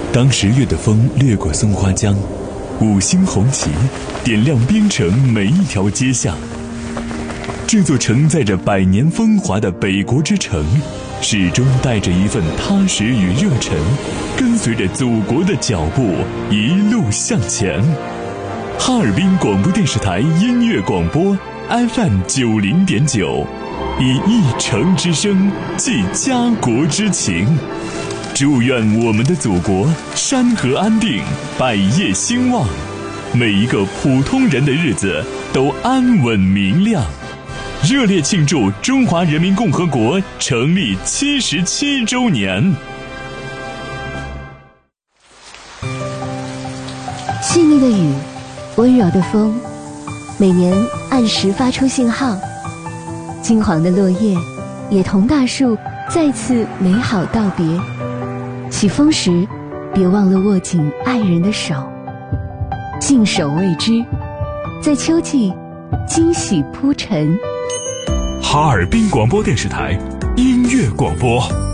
当10月的风掠过松花江，五星红旗点亮边城每一条街巷。这座承载着100年风华的北国之城，始终带着一份踏实与热忱，跟随着祖国的脚步一路向前。哈尔滨广播电视台音乐广播 FM 90.9，以一城之声寄家国之情。祝愿我们的祖国山河安定，百业兴旺，每一个普通人的日子都安稳明亮。热烈庆祝中华人民共和国成立77周年。 细腻的雨，温柔的风，每年按时发出信号。金黄的落叶也同大树再次美好道别。起风时，别忘了握紧爱人的手，信手谓之，在秋季惊喜铺陈。 哈尔滨广播电视台音乐广播。